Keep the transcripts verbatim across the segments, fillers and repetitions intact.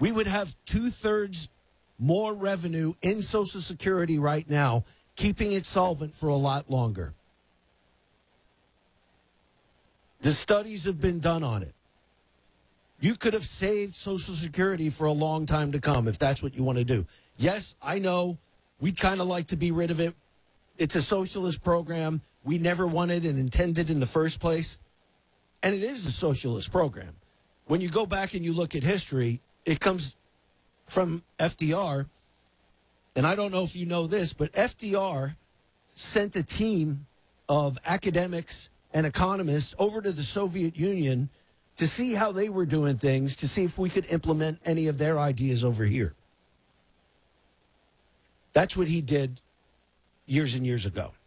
we would have two-thirds more revenue in Social Security right now, keeping it solvent for a lot longer. The studies have been done on it. You could have saved Social Security for a long time to come if that's what you want to do. Yes, I know we'd kind of like to be rid of it. It's a socialist program. We never wanted and intended in the first place. And it is a socialist program. When you go back and you look at history, it comes from F D R. And I don't know if you know this, but F D R sent a team of academics and economists over to the Soviet Union to see how they were doing things, to see if we could implement any of their ideas over here. That's what he did years and years ago.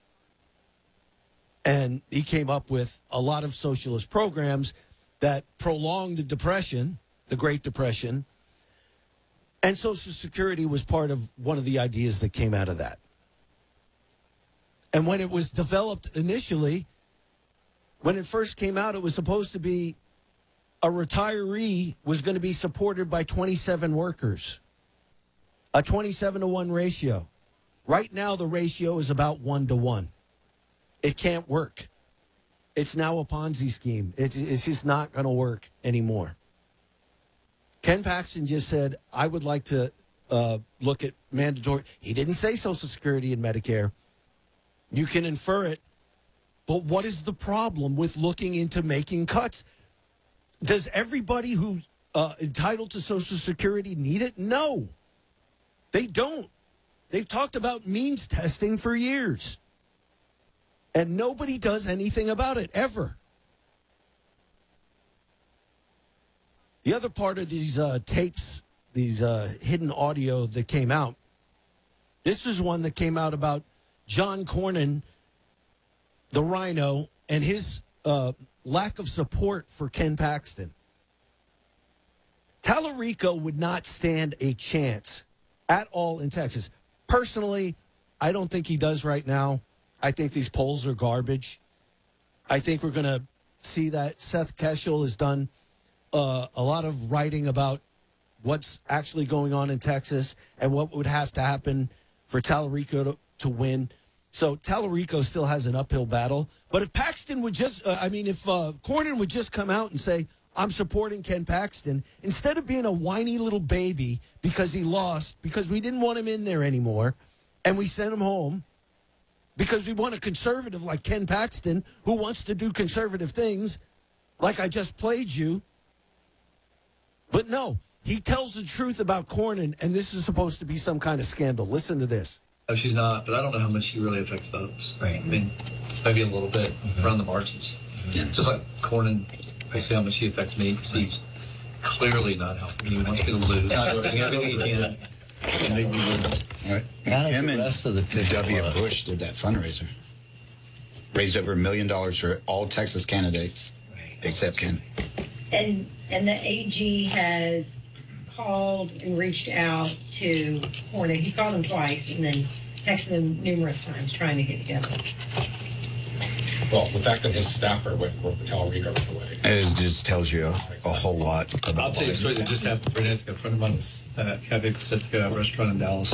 And he came up with a lot of socialist programs that prolonged the Depression, the Great Depression, and Social Security was part of one of the ideas that came out of that. And when it was developed initially, when it first came out, it was supposed to be a retiree was going to be supported by twenty-seven workers, a twenty-seven to one ratio. Right now, the ratio is about one to one. It can't work. It's now a Ponzi scheme. It's, it's just not going to work anymore. Ken Paxton just said, I would like to uh, look at mandatory. He didn't say Social Security and Medicare. You can infer it. But what is the problem with looking into making cuts? Does everybody who's uh, entitled to Social Security need it? No, they don't. They've talked about means testing for years. And nobody does anything about it, ever. The other part of these uh, tapes, these uh, hidden audio that came out, this is one that came out about John Cornyn, the rhino, and his uh, lack of support for Ken Paxton. Tallarico would not stand a chance at all in Texas. Personally, I don't think he does right now. I think these polls are garbage. I think we're going to see that Seth Keshel has done uh, a lot of writing about what's actually going on in Texas and what would have to happen for Tallarico to, to win. So Tallarico still has an uphill battle. But if Paxton would just, uh, I mean, if uh, Cornyn would just come out and say, I'm supporting Ken Paxton, instead of being a whiny little baby because he lost, because we didn't want him in there anymore, and we sent him home, because we want a conservative like Ken Paxton who wants to do conservative things, like I just played you. But no, he tells the truth about Cornyn, and this is supposed to be some kind of scandal. Listen to this. No, she's not, but I don't know how much she really affects votes. Right. I mean, maybe a little bit mm-hmm. around the margins. Yeah. Just like Cornyn, I see how much he affects me because he's clearly not helping me. He wants me to lose. Everything he can to make me lose. All right. Him and rest of the W. Bush did that fundraiser. Raised over a million dollars for all Texas candidates, right. except Ken. And and the A G has called and reached out to Cornyn. He's called him twice and then texted him numerous times trying to get together. Well, the fact that his staffer went for Tallarico right away. It just tells you a, a whole lot. I'll tell you a story that just happened for Nancy. A friend of mine at uh, Cafe Pacifica restaurant in Dallas.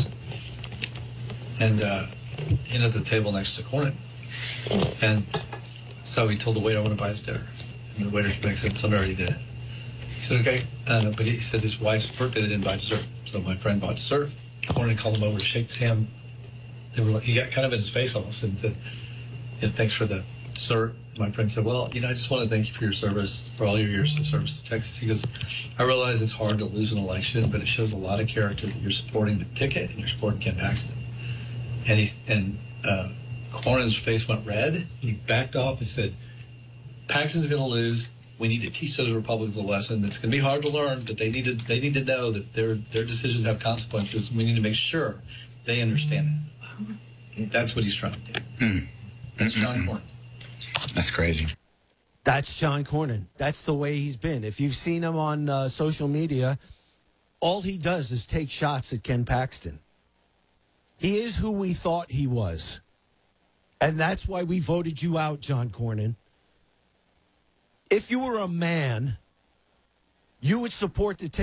And uh, he ended at the table next to Cornyn. And so he told the waiter, I want to buy his dinner. And the waiter said, somebody already did it. He said, okay. Uh, but he said his wife's birthday, they didn't buy dessert. So my friend bought dessert. Cornyn called him over to shake his hand. They were like, he got kind of in his face almost and said, yeah, thanks for the dessert. My friend said, well, you know, I just want to thank you for your service, for all your years of service to Texas. He goes, I realize it's hard to lose an election, but it shows a lot of character that you're supporting the ticket and you're supporting Ken Paxton. And he and uh, Cornyn's face went red. He backed off and said, Paxton's going to lose. We need to teach those Republicans a lesson. It's going to be hard to learn, but they need to they need to know that their their decisions have consequences. We need to make sure they understand it. That's what he's trying to do. Mm. That's John Cornyn. That's crazy. That's John Cornyn. That's the way he's been. If you've seen him on uh, social media, all he does is take shots at Ken Paxton. He is who we thought he was. And that's why we voted you out, John Cornyn. If you were a man, you would support the